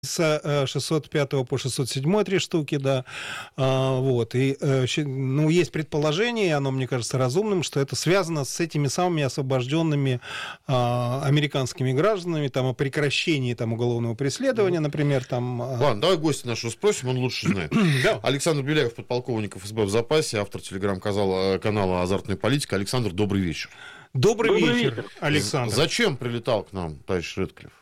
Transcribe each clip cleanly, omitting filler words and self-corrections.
с 605 по 607 3 штуки, да. Вот. И, ну, есть предположение, и оно, мне кажется, разумным, что это связано с этими самыми освобожденными американскими гражданами, там, о прекращении там, уголовного преследования, например. Там, Ладно, давай гостя нашего спросим, он лучше знает. Александр Беляев, подполковник ФСБ в запасе, автор телеграм-канала «Азартная политика». Александр, добрый вечер. Добрый вечер, Александр. Зачем прилетал к нам товарищ Рэдклифф?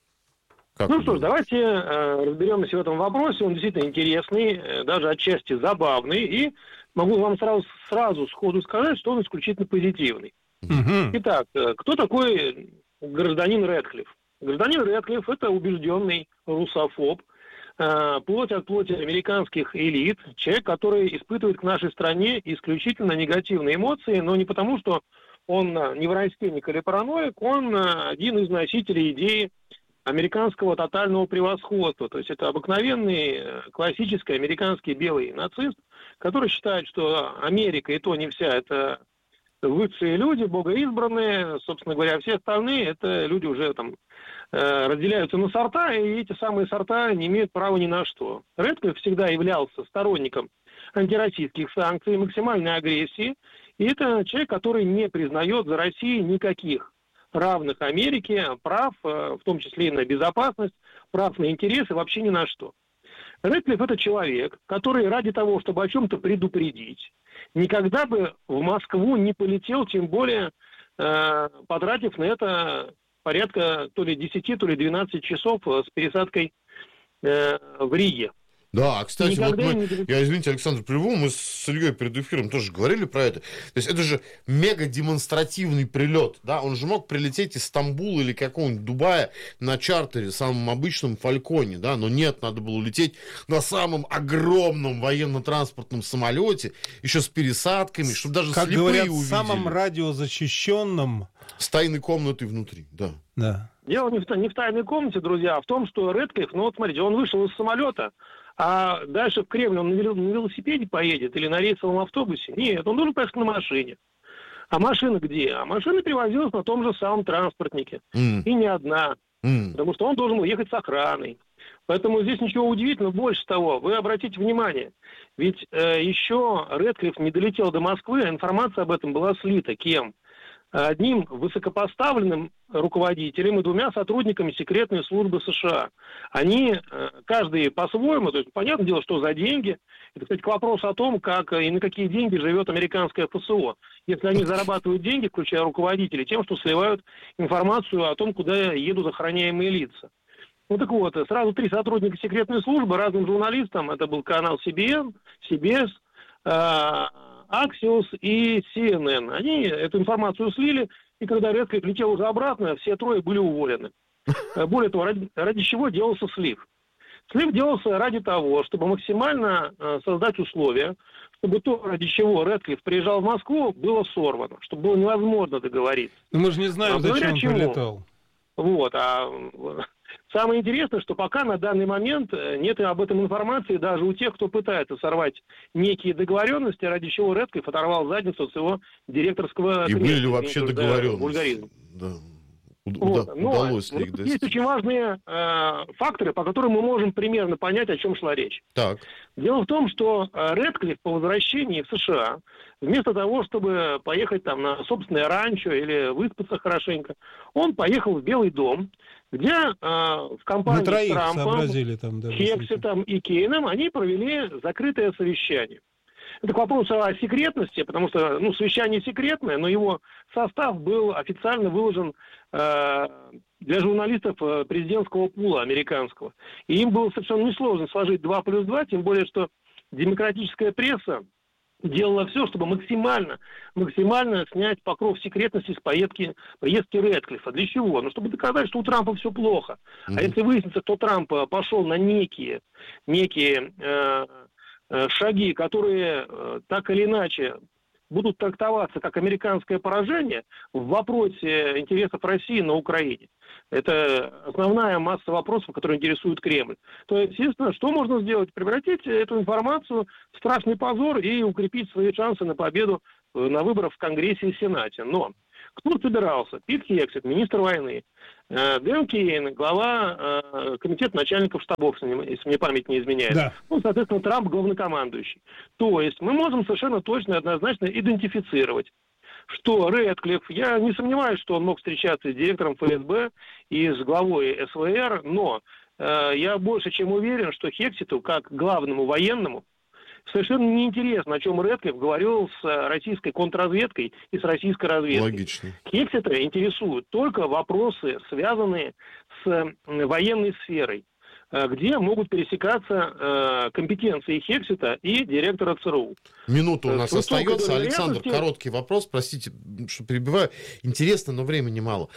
Ну что ж, давайте разберемся в этом вопросе. Он действительно интересный, даже отчасти забавный. И могу вам сразу сходу сказать, что он исключительно позитивный. Итак, кто такой гражданин Рэдклифф? Гражданин Рэдклифф – это убежденный русофоб, плоть от плоти американских элит, человек, который испытывает к нашей стране исключительно негативные эмоции, но не потому, что он неврастенник или параноик, он один из носителей идеи американского тотального превосходства. То есть это обыкновенный классический американский белый нацист, который считает, что Америка и то не вся, это высшие люди, богоизбранные, собственно говоря, все остальные, это люди уже там разделяются на сорта, и эти самые сорта не имеют права ни на что. Рэдклифф всегда являлся сторонником антироссийских санкций, максимальной агрессии, и это человек, который не признает за Россией никаких равных Америке прав, в том числе и на безопасность, прав на интересы, вообще ни на что. Рэдклифф – это человек, который ради того, чтобы о чем-то предупредить, никогда бы в Москву не полетел, тем более потратив на это порядка то ли 10, то ли 12 часов с пересадкой в Риге. Да, кстати, вот я, извините, Александр, прерву, мы с Ильей перед эфиром тоже говорили про это. То есть это же мега-демонстративный прилет, да, он же мог прилететь из Стамбула или какого-нибудь Дубая на чартере, самом обычном Фальконе, да, но нет, надо было лететь на самом огромном военно-транспортном самолете, еще с пересадками, чтобы даже как слепые говорят, увидели. в самом радиозащищенном. С тайной комнатой внутри, да. Да. Дело не в тайной комнате, друзья, а в том, что Рэдклифф, ну вот смотрите, он вышел из самолета, а дальше в Кремль он на велосипеде поедет или на рейсовом автобусе? Нет, он должен поехать на машине. А машина где? А машина привозилась на том же самом транспортнике. И не одна. Потому что он должен был ехать с охраной. Поэтому здесь ничего удивительного. Больше того, вы обратите внимание, ведь еще Рэдклифф не долетел до Москвы, а информация об этом была слита кем? Одним высокопоставленным руководителем и двумя сотрудниками секретной службы США. Они, каждый по-своему, то есть понятное дело, что за деньги, это, кстати, к вопросу о том, как и на какие деньги живет американское ФСО. Если они зарабатывают деньги, включая руководителей, тем, что сливают информацию о том, куда едут охраняемые лица. Ну так вот, сразу 3 сотрудника секретной службы разным журналистам, это был канал CBN, CBS, Axios и CNN. Они эту информацию слили, и когда Рэдклифф летел уже обратно, все 3 были уволены. Более того, ради чего делался слив? Слив делался ради того, чтобы максимально создать условия, чтобы то, ради чего Рэдклифф приезжал в Москву, было сорвано, чтобы было невозможно договориться. Но мы же не знаем, зачем он прилетал. Вот, самое интересное, что пока на данный момент нет об этом информации даже у тех, кто пытается сорвать некие договоренности, ради чего Рэдклифф оторвал задницу от своего директорского кабинета. И были ли вообще договоренности? Да. Удалось ли их достичь? Есть очень важные факторы, по которым мы можем примерно понять, о чем шла речь. Так. Дело в том, что Рэдклифф по возвращении в США, вместо того, чтобы поехать там на собственное ранчо или выспаться хорошенько, он поехал в Белый дом, где в компании с Трампом, Хексетом и Кейном они провели закрытое совещание. Это к вопросу о секретности, потому что, совещание секретное, но его состав был официально выложен для журналистов президентского пула американского. И им было совершенно несложно сложить 2 плюс 2, тем более, что демократическая пресса делала все, чтобы максимально снять покров секретности с поездки Рэдклиффа. Для чего? Чтобы доказать, что у Трампа все плохо. А если выяснится, что Трамп пошел на некие шаги, которые так или иначе будут трактоваться как американское поражение в вопросе интересов России на Украине. Это основная масса вопросов, которые интересуют Кремль. То есть, естественно, что можно сделать? Превратить эту информацию в страшный позор и укрепить свои шансы на победу на выборах в Конгрессе и Сенате. Но Кто собирался? Пит Хексет, министр войны. Дэн Кейн, глава комитета начальников штабов, если мне память не изменяет. Да. Ну, соответственно, Трамп главнокомандующий. То есть мы можем совершенно точно и однозначно идентифицировать, что Рэдклифф, я не сомневаюсь, что он мог встречаться с директором ФСБ и с главой СВР, но я больше чем уверен, что Хексету, как главному военному, совершенно неинтересно, о чем Рэдклифф говорил с российской контрразведкой и с российской разведкой. Логично. Хексета интересуют только вопросы, связанные с военной сферой, где могут пересекаться компетенции Хексета и директора ЦРУ. Минута у нас остается. Александр, короткий вопрос, простите, что перебиваю. Интересно, но времени мало.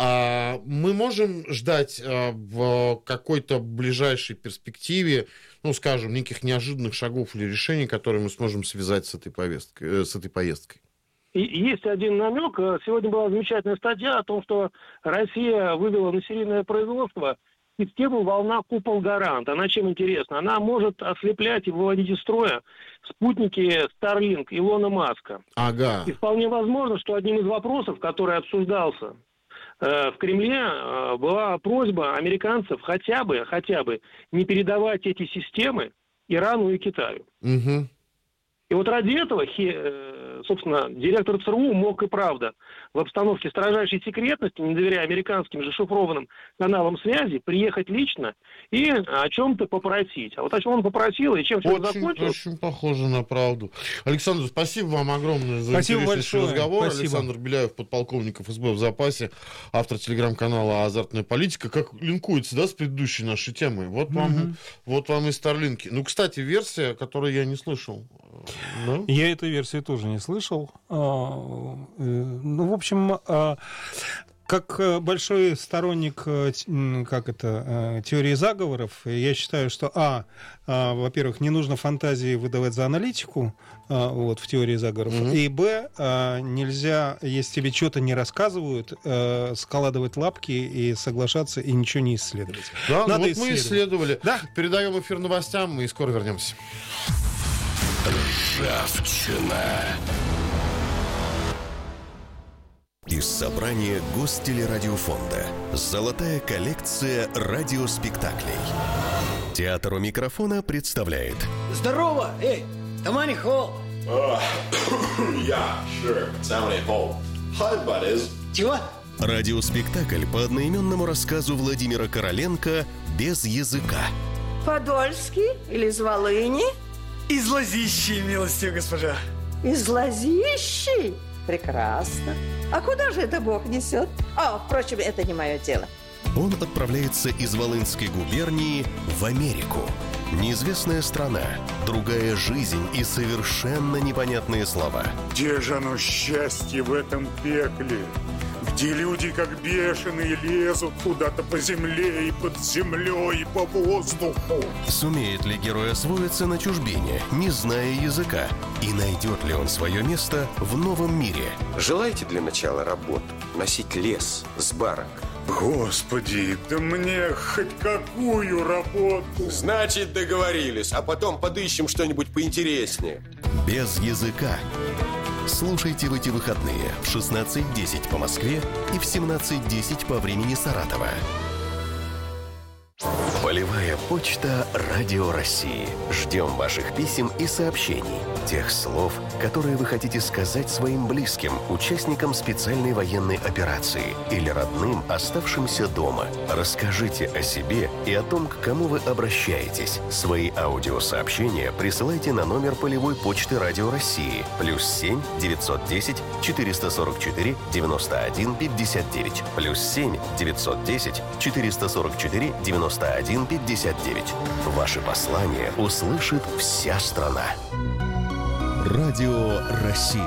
Мы можем ждать в какой-то ближайшей перспективе, ну, скажем, неких неожиданных шагов или решений, которые мы сможем связать с этой поездкой? И есть один намек. Сегодня была замечательная статья о том, что Россия вывела на серийное производство систему «Волна Купол-Гарант». Она чем интересна? Она может ослеплять и выводить из строя спутники Starlink Илона Маска. Ага. И вполне возможно, что одним из вопросов, который обсуждался в Кремле, была просьба американцев хотя бы не передавать эти системы Ирану и Китаю. Угу. И вот ради этого, собственно, директор ЦРУ мог и правда в обстановке строжайшей секретности, не доверяя американским же шифрованным каналам связи, приехать лично и о чем-то попросить. А вот о чем он попросил и чем все закончилось... Очень похоже на правду. Александр, спасибо вам огромное за интереснейший разговор. Спасибо. Александр Беляев, подполковник ФСБ в запасе, автор телеграм-канала «Азартная политика». Как линкуется, да, с предыдущей нашей темой? Вот вам и Старлинки. Ну, кстати, версия, которую я не слышал. Да? Я этой версии тоже не слышал. Ну, в общем, как большой сторонник теории заговоров, я считаю, что, во-первых, не нужно фантазии выдавать за аналитику в теории заговоров, и, нельзя, если тебе что-то не рассказывают, складывать лапки и соглашаться, и ничего не исследовать. Да, надо мы исследовали. Да? Передаем эфир новостям, и скоро вернемся. Ржавчина. Из собрания Гостелерадиофонда. Золотая коллекция радиоспектаклей. Театр у микрофона представляет. Здорово! Эй, Тамани Холл! Тамани Холл. Hi, buddies. Чего? Радиоспектакль по одноименному рассказу Владимира Короленко «Без языка». Подольский или из Волыни? Из Лозищи, милостивая госпожа. Из Лозищи? Прекрасно. А куда же это Бог несет? Впрочем, это не мое дело. Он отправляется из Волынской губернии в Америку. Неизвестная страна, другая жизнь и совершенно непонятные слова. Где же оно счастье в этом пекле? Где люди, как бешеные, лезут куда-то по земле и под землей, и по воздуху. Сумеет ли герой освоиться на чужбине, не зная языка? И найдет ли он свое место в новом мире? Желаете для начала работу носить лес с барок? Господи, да мне хоть какую работу. Значит, договорились, а потом подыщем что-нибудь поинтереснее. Без языка. Слушайте в эти выходные в 16:10 по Москве и в 17:10 по времени Саратова. Полевая почта Радио России. Ждем ваших писем и сообщений. Тех слов, которые вы хотите сказать своим близким, участникам специальной военной операции или родным, оставшимся дома. Расскажите о себе и о том, к кому вы обращаетесь. Свои аудиосообщения присылайте на номер полевой почты Радио России +7 910 444 91 59 +7 910 444 91 59. Ваши послания услышит вся страна. Радио России.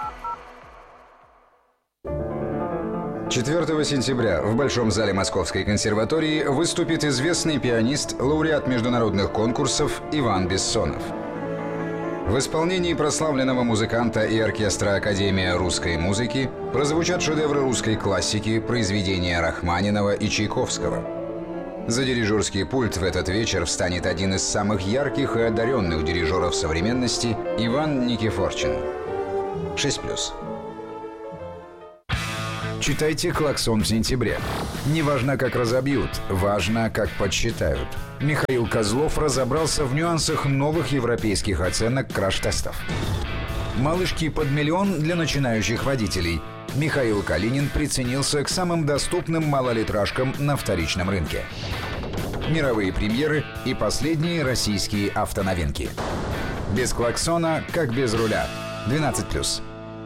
4 сентября в Большом зале Московской консерватории выступит известный пианист, лауреат международных конкурсов Иван Бессонов. В исполнении прославленного музыканта и оркестра Академия русской музыки прозвучат шедевры русской классики, произведения Рахманинова и Чайковского. За дирижерский пульт в этот вечер встанет один из самых ярких и одаренных дирижеров современности Иван Никифорчин. 6+. Читайте «Клаксон» в сентябре. Не важно, как разобьют, важно, как подсчитают. Михаил Козлов разобрался в нюансах новых европейских оценок краш-тестов. «Малышки под миллион» для начинающих водителей. Михаил Калинин приценился к самым доступным малолитражкам на вторичном рынке. Мировые премьеры и последние российские автоновинки. Без клаксона, как без руля. 12+.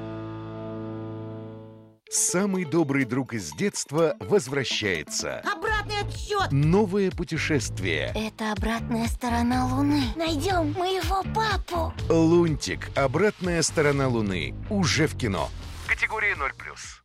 Самый добрый друг из детства возвращается. Обратный отсчет! Новое путешествие. Это обратная сторона Луны. Найдем моего папу. «Лунтик. Обратная сторона Луны». Уже в кино. Категория 0+.